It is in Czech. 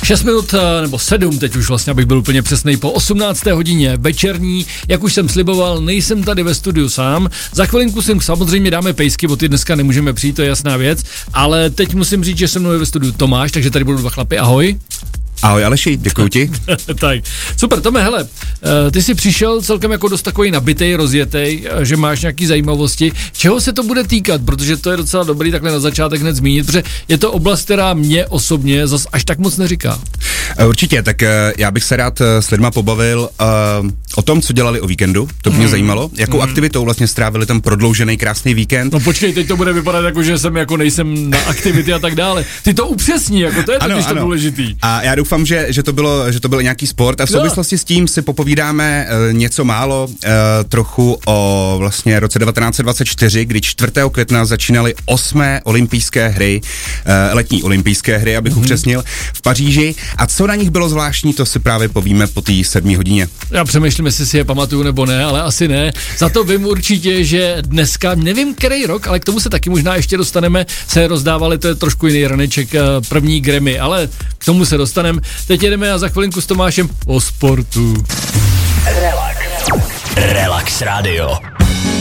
6 minut, nebo 7 teď už vlastně, abych byl úplně přesnej, po 18. hodině večerní, jak už jsem sliboval, nejsem tady ve studiu sám, za chvilinku si samozřejmě dáme pejsky, bo ty dneska nemůžeme přijít, to je jasná věc, ale teď musím říct, že se mnou je ve studiu Tomáš, takže tady budou dva chlapy, ahoj. Ahoj Aleši, děkuji ti. Tak, super, Tome, hele, ty jsi přišel celkem jako dost takový nabitej, rozjetej, že máš nějaký zajímavosti. Čeho se to bude týkat, protože to je docela dobrý takhle na začátek hned zmínit, protože je to oblast, která mě osobně zas až tak moc neříká. Určitě, tak já bych se rád s lidma pobavil o tom, co dělali o víkendu, to by mě zajímalo, jakou aktivitou vlastně strávili ten prodloužený krásný víkend. No počkej, teď to bude vypadat jako, že jsem jako nejsem na aktivity a tak dále. Ty to upřesní, jako to je totiž to důležitý. A já doufám, že to byl nějaký sport a v souvislosti s tím si popovídáme něco málo, trochu o vlastně roce 1924, kdy 4. května začínaly 8. olympijské hry, letní olympijské hry, abych upřesnil, v Paříži. A co na nich bylo zvláštní, to si právě povíme po té 7 hodině. Já přemýšlím, jestli si je pamatuju nebo ne, ale asi ne. Za to vím určitě, že dneska, nevím který rok, ale k tomu se taky možná ještě dostaneme, se rozdávali, to je trošku jiný raneček, první Grammy, ale k tomu se dostaneme. Teď jedeme a za chvilinku s Tomášem o sportu. Relax Radio.